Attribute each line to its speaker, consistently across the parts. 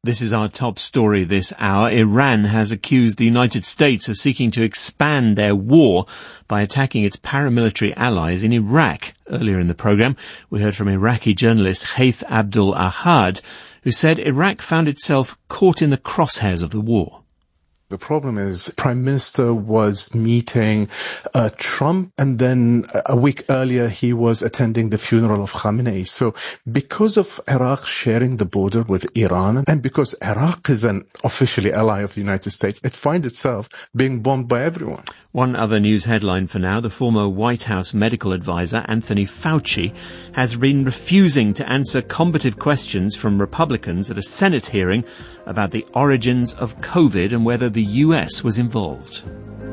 Speaker 1: This is our top story this hour. Iran has accused the United States of seeking to expand their war by attacking its paramilitary allies in Iraq. Earlier in the programme, we heard from Iraqi journalist Hayth Abdul Ahad, who said Iraq found itself caught in the crosshairs of the war.
Speaker 2: The problem is Prime Minister was meeting Trump, and then a week earlier he was attending the funeral of Khamenei. So because of Iraq sharing the border with Iran, and because Iraq is an officially ally of the United States, it finds itself being bombed by everyone.
Speaker 1: One other news headline for now. The former White House medical advisor, Anthony Fauci, has been refusing to answer combative questions from Republicans at a Senate hearing about the origins of COVID and whether the US was involved.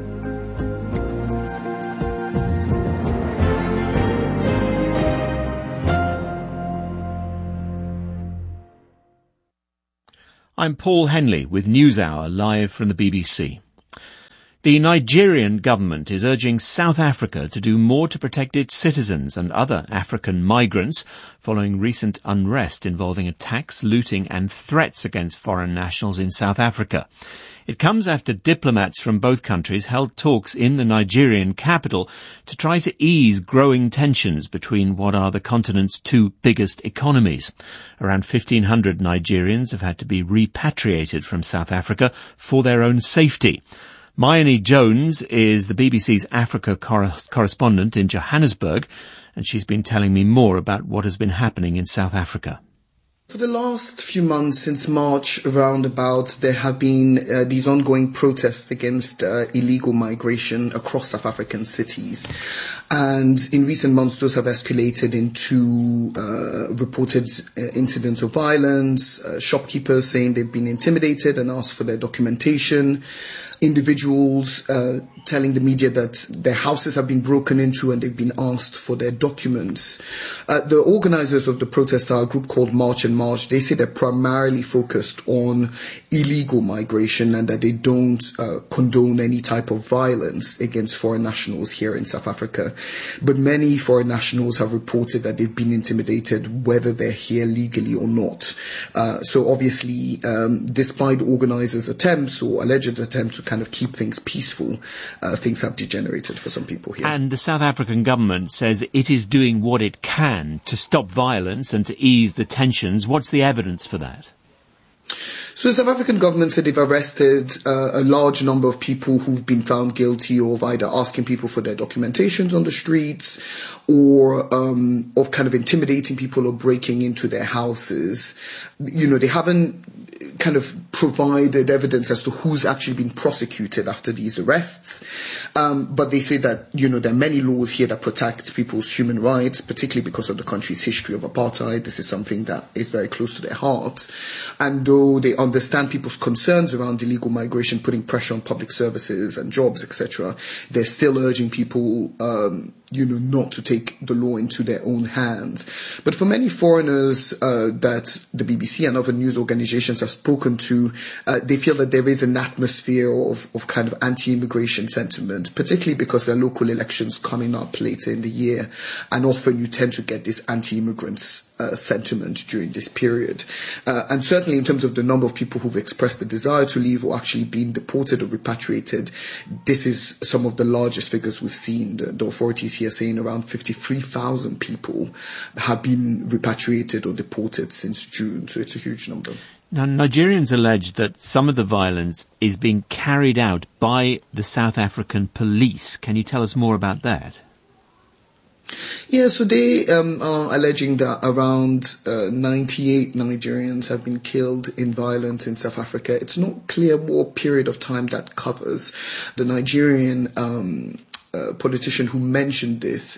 Speaker 1: I'm Paul Henley with NewsHour, live from the BBC. The Nigerian government is urging South Africa to do more to protect its citizens and other African migrants following recent unrest involving attacks, looting and threats against foreign nationals in South Africa. It comes after diplomats from both countries held talks in the Nigerian capital to try to ease growing tensions between what are the continent's two biggest economies. Around 1,500 Nigerians have had to be repatriated from South Africa for their own safety. Mayeni Jones is the BBC's Africa correspondent in Johannesburg, and she's been telling me more about what has been happening in South Africa.
Speaker 3: For the last few months, since March roundabout, there have been these ongoing protests against illegal migration across South African cities. And in recent months, those have escalated into reported incidents of violence, shopkeepers saying they've been intimidated and asked for their documentation, individuals telling the media that their houses have been broken into and they've been asked for their documents. The organizers of the protest are a group called March and March. They say they're primarily focused on illegal migration and that they don't condone any type of violence against foreign nationals here in South Africa. But many foreign nationals have reported that they've been intimidated whether they're here legally or not. So obviously, despite organizers' attempts or alleged attempts to kind of keep things peaceful, things have degenerated for some people here.
Speaker 1: And the South African government says it is doing what it can to stop violence and to ease the tensions. What's the evidence for that?
Speaker 3: So the South African government said they've arrested a large number of people who've been found guilty of either asking people for their documentations on the streets or of kind of intimidating people or breaking into their houses. You know, they haven't kind of provided evidence as to who's actually been prosecuted after these arrests. But they say that, you know, there are many laws here that protect people's human rights, particularly because of the country's history of apartheid. This is something that is very close to their heart. And though they understand people's concerns around illegal migration, putting pressure on public services and jobs, etc., they're still urging people, not to take the law into their own hands. But for many foreigners that the BBC and other news organizations have spoken to, they feel that there is an atmosphere of kind of anti-immigration sentiment, particularly because there are local elections coming up later in the year. And often you tend to get this anti-immigrants sentiment during this period. And certainly in terms of the number of people who've expressed the desire to leave or actually been deported or repatriated, this is some of the largest figures we've seen. The authorities here saying around 53,000 people have been repatriated or deported since June. So it's a huge number.
Speaker 1: Now, Nigerians allege that some of the violence is being carried out by the South African police. Can you tell us more about that?
Speaker 3: Yeah, so they are alleging that around 98 Nigerians have been killed in violence in South Africa. It's not clear what period of time that covers. The Nigerian politician who mentioned this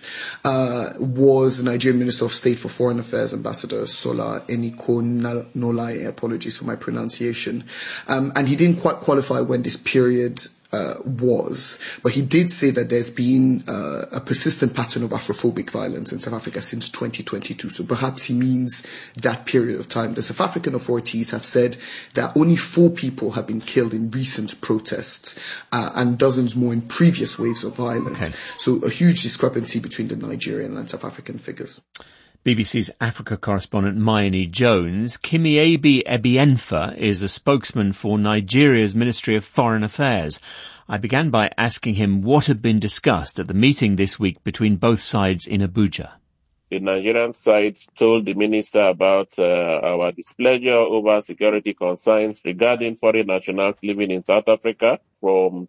Speaker 3: was the Nigerian Minister of State for Foreign Affairs, Ambassador Sola Enikonolaye. Apologies for my pronunciation. And he didn't quite qualify when this period was, but he did say that there's been a persistent pattern of Afrophobic violence in South Africa since 2022. So perhaps he means that period of time. The South African authorities have said that only 4 people have been killed in recent protests and dozens more in previous waves of violence. Okay. So a huge discrepancy between the Nigerian and South African figures.
Speaker 1: BBC's Africa correspondent Mayeni Jones. Kimiabi Ebienfa is a spokesman for Nigeria's Ministry of Foreign Affairs. I began by asking him what had been discussed at the meeting this week between both sides in Abuja.
Speaker 4: The Nigerian side told the minister about our displeasure over security concerns regarding foreign nationals living in South Africa from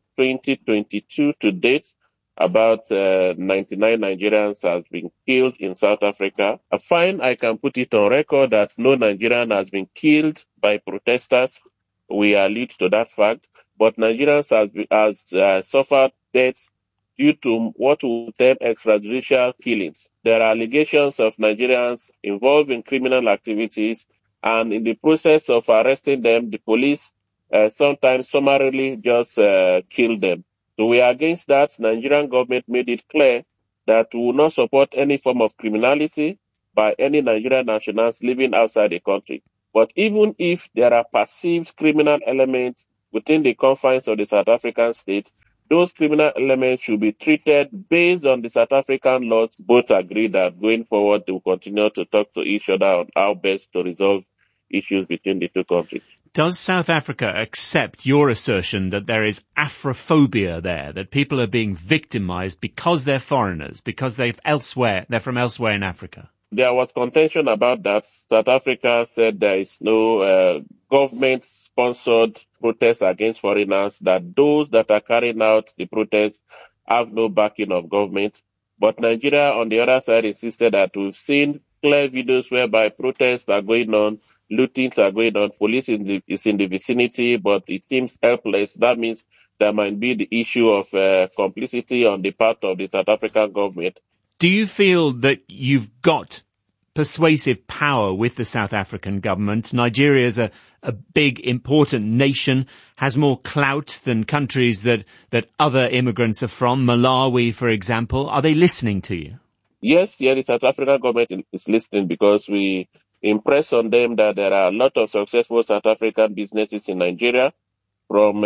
Speaker 4: 2022 to date. About 99 Nigerians have been killed in South Africa. I find I can put it on record that no Nigerian has been killed by protesters. We allude to that fact. But Nigerians have suffered deaths due to what we term extrajudicial killings. There are allegations of Nigerians involved in criminal activities, and in the process of arresting them, the police sometimes summarily just kill them. So we are against that. Nigerian government made it clear that we will not support any form of criminality by any Nigerian nationals living outside the country. But even if there are perceived criminal elements within the confines of the South African state, those criminal elements should be treated based on the South African laws. Both agree that going forward, they will continue to talk to each other on how best to resolve issues between the two countries.
Speaker 1: Does South Africa accept your assertion that there is Afrophobia there, that people are being victimized because they're foreigners, because they're from elsewhere in Africa?
Speaker 4: There was contention about that. South Africa said there is no government-sponsored protest against foreigners, that those that are carrying out the protests have no backing of government. But Nigeria, on the other side, insisted that we've seen clear videos whereby protests are going on, lootings are going on, police is in the vicinity, but it seems helpless. That means there might be the issue of complicity on the part of the South African government.
Speaker 1: Do you feel that you've got persuasive power with the South African government? Nigeria is a big, important nation, has more clout than countries that other immigrants are from, Malawi, for example. Are they listening to you?
Speaker 4: Yes, the South African government is listening, because we impress on them that there are a lot of successful South African businesses in Nigeria, from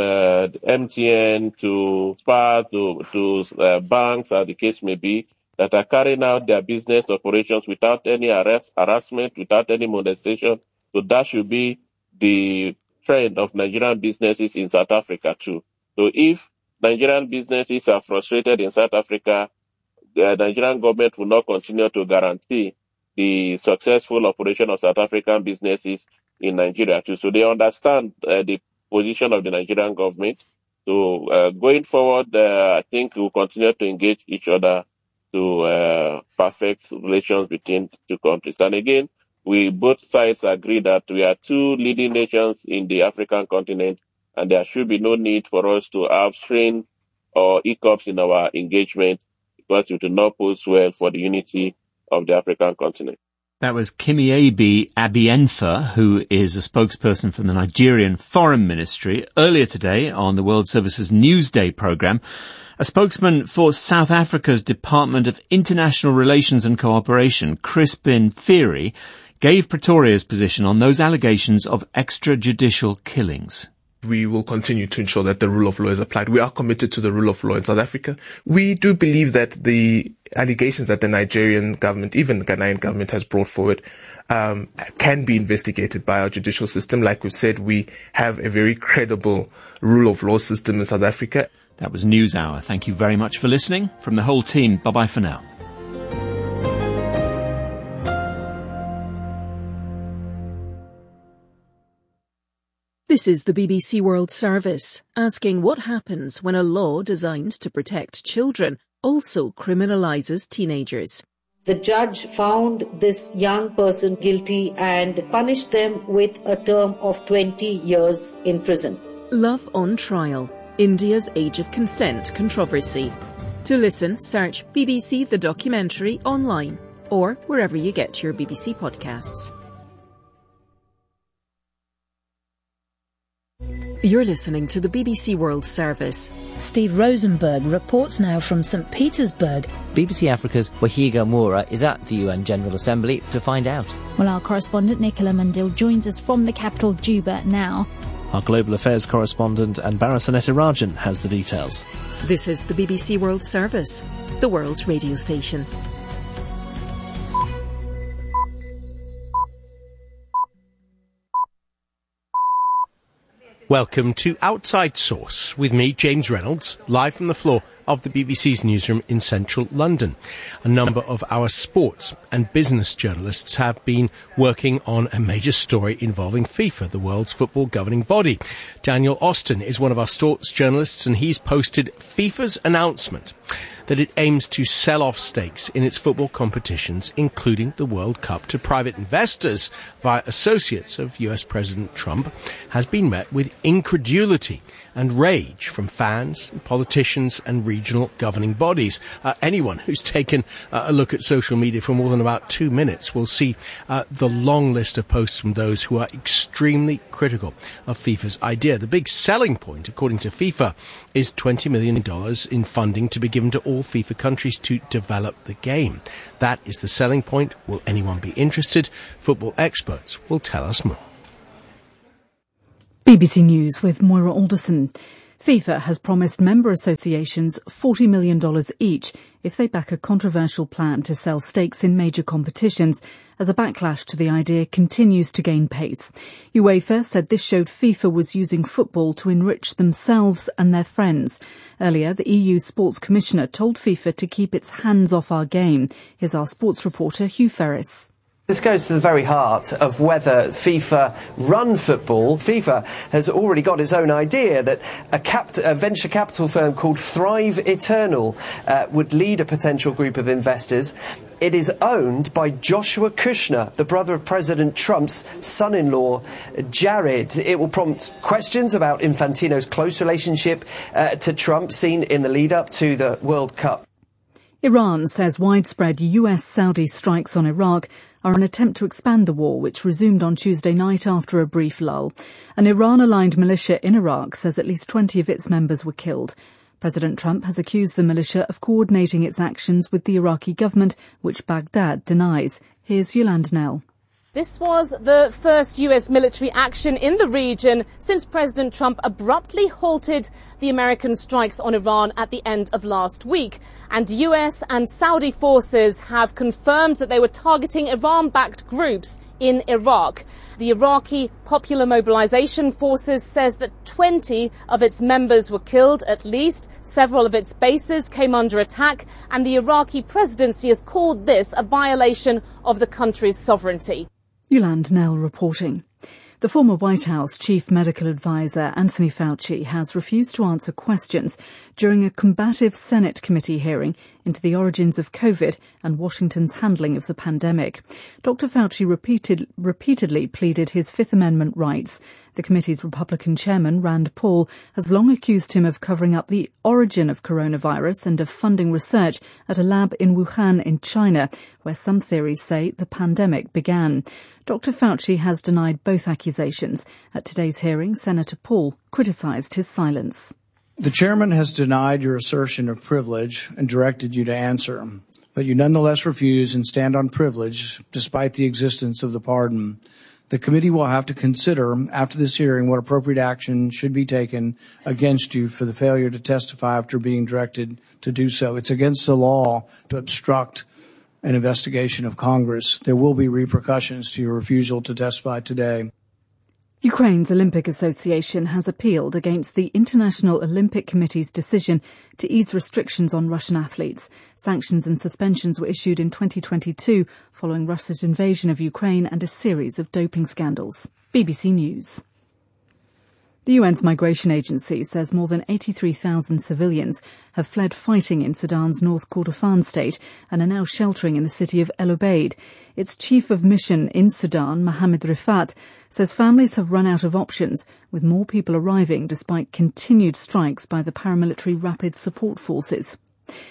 Speaker 4: MTN to SPAR to banks, as the case may be, that are carrying out their business operations without any harassment, without any molestation. So that should be the trend of Nigerian businesses in South Africa too. So if Nigerian businesses are frustrated in South Africa, the Nigerian government will not continue to guarantee the successful operation of South African businesses in Nigeria too. So they understand the position of the Nigerian government. So going forward, I think we'll continue to engage each other to perfect relations between the two countries. And again, both sides agree that we are two leading nations in the African continent, and there should be no need for us to have strain or hiccups in our engagement, because it will not pose well for the unity of the African continent.
Speaker 1: That was Kimiabi Ebienfa, who is a spokesperson for the Nigerian Foreign Ministry. Earlier today on the World Service's Newsday programme, a spokesman for South Africa's Department of International Relations and Cooperation, Crispin Theory, gave Pretoria's position on those allegations of extrajudicial killings.
Speaker 2: We will continue to ensure that the rule of law is applied. We are committed to the rule of law in South Africa. We do believe that the allegations that the Nigerian government, even the Ghanaian government, has brought forward can be investigated by our judicial system. Like we've said, we have a very credible rule of law system in South Africa.
Speaker 1: That was NewsHour. Thank you very much for listening. From the whole team, bye-bye for now.
Speaker 5: This is the BBC World Service, asking what happens when a law designed to protect children also criminalises teenagers.
Speaker 6: The judge found this young person guilty and punished them with a term of 20 years in prison.
Speaker 5: Love on Trial, India's Age of Consent controversy. To listen, search BBC The Documentary online or wherever you get your BBC podcasts. You're listening to the BBC World Service.
Speaker 7: Steve Rosenberg reports now from St. Petersburg.
Speaker 8: BBC Africa's Wahiga Moura is at the UN General Assembly to find out.
Speaker 9: Well, our correspondent Nicola Mandil joins us from the capital Juba now.
Speaker 10: Our global affairs correspondent Anbara Sanetarajan has the details.
Speaker 5: This is the BBC World Service, the world's radio station.
Speaker 11: Welcome to Outside Source with me, James Reynolds, live from the floor of the BBC's newsroom in central London. A number of our sports and business journalists have been working on a major story involving FIFA, the world's football governing body. Daniel Austin is one of our sports journalists, and he's posted FIFA's announcement that it aims to sell off stakes in its football competitions, including the World Cup, to private investors via associates of US President Trump, has been met with incredulity and rage from fans, politicians and regional governing bodies. Anyone who's taken a look at social media for more than about 2 minutes will see the long list of posts from those who are extremely critical of FIFA's idea. The big selling point, according to FIFA, is $20 million in funding to be given to all FIFA countries to develop the game. That is the selling point. Will anyone be interested? Football experts will tell us more.
Speaker 12: BBC News with Moira Alderson. FIFA has promised member associations $40 million each if they back a controversial plan to sell stakes in major competitions, as a backlash to the idea continues to gain pace. UEFA said this showed FIFA was using football to enrich themselves and their friends. Earlier, the EU Sports Commissioner told FIFA to keep its hands off our game. Here's our sports reporter Hugh Ferris.
Speaker 13: This goes to the very heart of whether FIFA run football. FIFA has already got its own idea that a venture capital firm called Thrive Eternal would lead a potential group of investors. It is owned by Joshua Kushner, the brother of President Trump's son-in-law, Jared. It will prompt questions about Infantino's close relationship to Trump, seen in the lead-up to the World Cup.
Speaker 12: Iran says widespread US-Saudi strikes on Iraq are an attempt to expand the war, which resumed on Tuesday night after a brief lull. An Iran-aligned militia in Iraq says at least 20 of its members were killed. President Trump has accused the militia of coordinating its actions with the Iraqi government, which Baghdad denies. Here's Yolande Knell.
Speaker 14: This was the first US military action in the region since President Trump abruptly halted the American strikes on Iran at the end of last week. And US and Saudi forces have confirmed that they were targeting Iran-backed groups in Iraq. The Iraqi Popular Mobilization Forces says that 20 of its members were killed at least. Several of its bases came under attack, and the Iraqi presidency has called this a violation of the country's sovereignty.
Speaker 12: Yolande Knell reporting. The former White House chief medical advisor Anthony Fauci has refused to answer questions during a combative Senate committee hearing into the origins of COVID and Washington's handling of the pandemic. Dr. Fauci repeatedly pleaded his Fifth Amendment rights. The committee's Republican chairman, Rand Paul, has long accused him of covering up the origin of coronavirus and of funding research at a lab in Wuhan in China, where some theories say the pandemic began. Dr. Fauci has denied both accusations. At today's hearing, Senator Paul criticised his silence.
Speaker 15: The chairman has denied your assertion of privilege and directed you to answer, but you nonetheless refuse and stand on privilege despite the existence of the pardon. The committee will have to consider after this hearing what appropriate action should be taken against you for the failure to testify after being directed to do so. It's against the law to obstruct an investigation of Congress. There will be repercussions to your refusal to testify today.
Speaker 12: Ukraine's Olympic Association has appealed against the International Olympic Committee's decision to ease restrictions on Russian athletes. Sanctions and suspensions were issued in 2022 following Russia's invasion of Ukraine and a series of doping scandals. BBC News. The UN's migration agency says more than 83,000 civilians have fled fighting in Sudan's North Kordofan state and are now sheltering in the city of El Obeid. Its chief of mission in Sudan, Mohammed Rifat, says families have run out of options, with more people arriving despite continued strikes by the paramilitary Rapid Support Forces.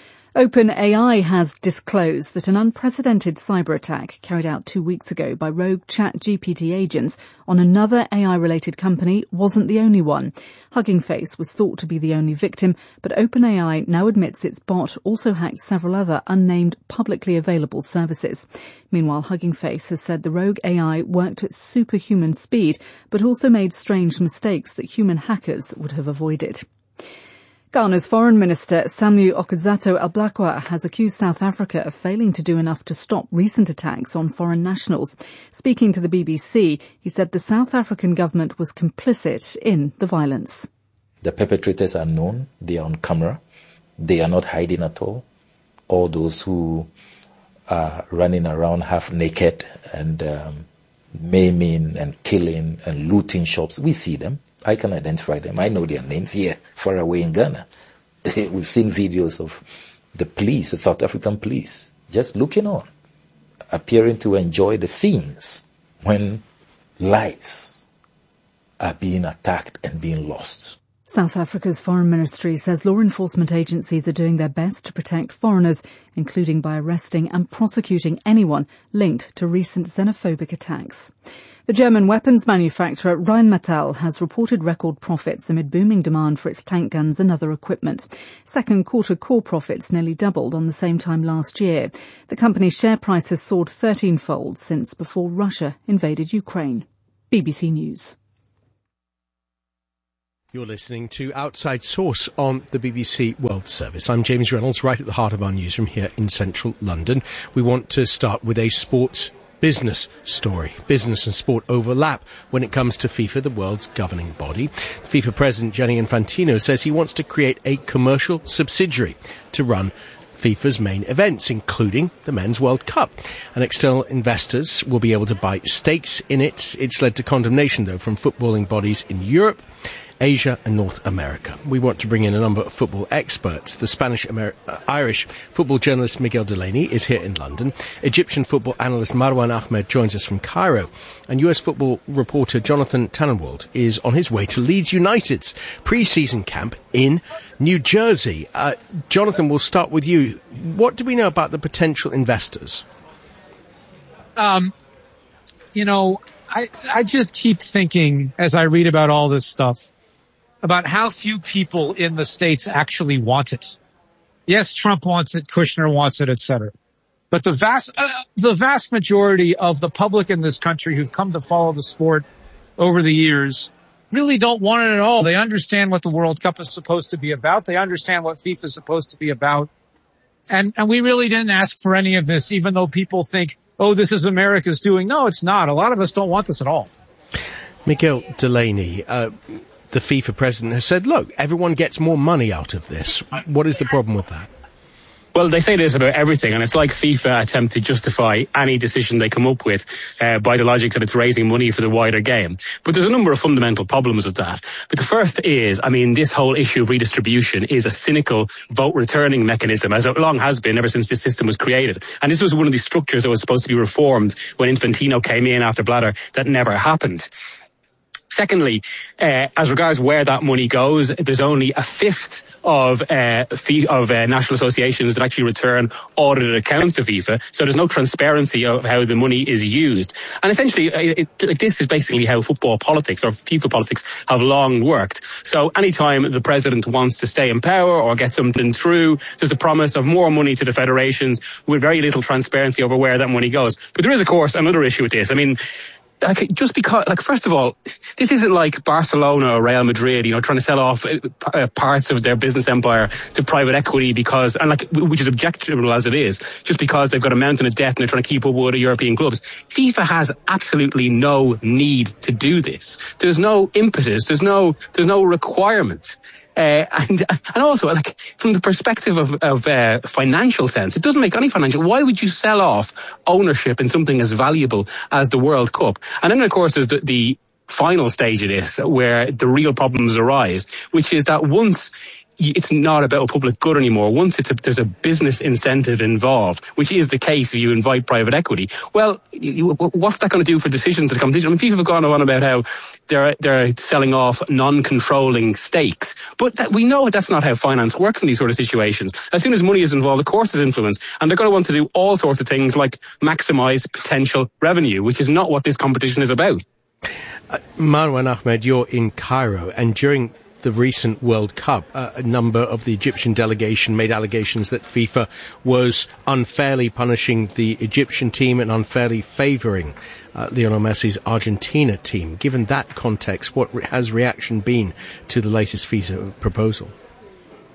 Speaker 12: OpenAI has disclosed that an unprecedented cyber attack carried out 2 weeks ago by rogue ChatGPT agents on another AI-related company wasn't the only one. Hugging Face was thought to be the only victim, but OpenAI now admits its bot also hacked several other unnamed publicly available services. Meanwhile, Hugging Face has said the rogue AI worked at superhuman speed, but also made strange mistakes that human hackers would have avoided. Ghana's Foreign Minister Samuel Okudzato Ablakwa has accused South Africa of failing to do enough to stop recent attacks on foreign nationals. Speaking to the BBC, he said the South African government was complicit in the violence.
Speaker 16: The perpetrators are known. They are on camera. They are not hiding at all. All those who are running around half naked and maiming and killing and looting shops, we see them. I can identify them. I know their names here, far away in Ghana. We've seen videos of the police, the South African police, just looking on, appearing to enjoy the scenes when lives are being attacked and being lost.
Speaker 12: South Africa's foreign ministry says law enforcement agencies are doing their best to protect foreigners, including by arresting and prosecuting anyone linked to recent xenophobic attacks. The German weapons manufacturer Rheinmetall has reported record profits amid booming demand for its tank guns and other equipment. Second quarter core profits nearly doubled on the same time last year. The company's share price has soared 13-fold since before Russia invaded Ukraine. BBC News.
Speaker 11: You're listening to Outside Source on the BBC World Service. I'm James Reynolds, right at the heart of our newsroom here in central London. We want to start with a sports business story. Business and sport overlap when it comes to FIFA, the world's governing body. The FIFA president, Gianni Infantino, says he wants to create a commercial subsidiary to run FIFA's main events, including the Men's World Cup. And external investors will be able to buy stakes in it. It's led to condemnation, though, from footballing bodies in Europe, Asia and North America. We want to bring in a number of football experts. The Spanish-Irish football journalist Miguel Delaney is here in London. Egyptian football analyst Marwan Ahmed joins us from Cairo. And US football reporter Jonathan Tannenwald is on his way to Leeds United's pre-season camp in New Jersey. Jonathan, we'll start with you. What do we know about the potential investors?
Speaker 17: I just keep thinking as I read about all this stuff about how few people in the States actually want it. Yes, Trump wants it, Kushner wants it, etc. But the vast majority of the public in this country who've come to follow the sport over the years really don't want it at all. They understand what the World Cup is supposed to be about. They understand what FIFA is supposed to be about. And we really didn't ask for any of this, even though people think, oh, this is America's doing. No, it's not. A lot of us don't want this at all.
Speaker 11: Miguel Delaney, the FIFA president, has said, look, everyone gets more money out of this. What is the problem with that?
Speaker 18: Well, they say this about everything, and it's like FIFA attempt to justify any decision they come up with by the logic that it's raising money for the wider game. But there's a number of fundamental problems with that. But the first is, this whole issue of redistribution is a cynical vote returning mechanism, as it long has been ever since this system was created. And this was one of the structures that was supposed to be reformed when Infantino came in after Blatter. That never happened. Secondly, as regards where that money goes, there's only a fifth of national associations that actually return audited accounts to FIFA, so there's no transparency of how the money is used. And essentially, this is basically how football politics or FIFA politics have long worked. So anytime the president wants to stay in power or get something through, there's a promise of more money to the federations with very little transparency over where that money goes. But there is, of course, another issue with this. Just because, first of all, this isn't like Barcelona or Real Madrid, trying to sell off parts of their business empire to private equity which is objectionable as it is, just because they've got a mountain of debt and they're trying to keep up with other European clubs. FIFA has absolutely no need to do this. There's no impetus. There's no requirement. And also, from the perspective of financial sense, it doesn't make any financial. Why would you sell off ownership in something as valuable as the World Cup? And then, of course, there's the final stage of this, where the real problems arise, which is that once it's not about a public good anymore. Once there's a business incentive involved, which is the case if you invite private equity. Well, what's that going to do for decisions at competition? People have gone on about how they're selling off non-controlling stakes, but we know that's not how finance works in these sort of situations. As soon as money is involved, of course, there's influence, and they're going to want to do all sorts of things like maximise potential revenue, which is not what this competition is about.
Speaker 11: Marwan Ahmed, you're in Cairo, and during the recent World Cup, a number of the Egyptian delegation made allegations that FIFA was unfairly punishing the Egyptian team and unfairly favouring Lionel Messi's Argentina team. Given that context, what has reaction been to the latest FIFA proposal?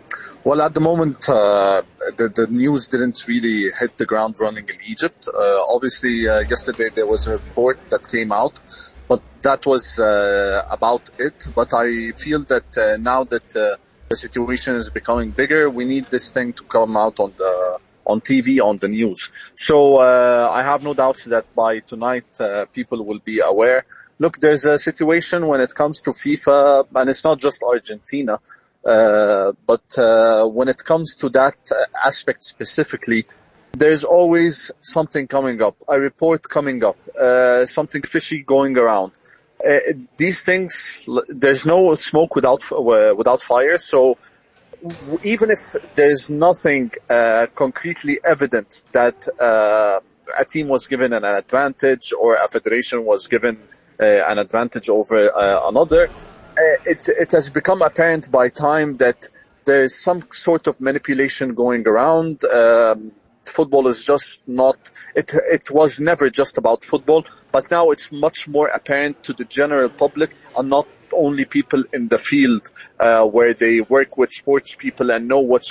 Speaker 19: Well, at the moment, the news didn't really hit the ground running in Egypt. Obviously, yesterday there was a report that came out, but that was about it. But I feel that now that the situation is becoming bigger, we need this thing to come out on TV, on the news. So I have no doubts that by tonight people will be aware. Look, there's a situation when it comes to FIFA, and it's not just Argentina. But when it comes to that aspect specifically, there's always something coming up, a report coming up, something fishy going around. These things, there's no smoke without fire. So even if there's nothing concretely evident that a team was given an advantage or a federation was given an advantage over another, it has become apparent by time that there is some sort of manipulation going around. Football is just not, it was never just about football, but now it's much more apparent to the general public and not only people in the field where they work with sports people and know what's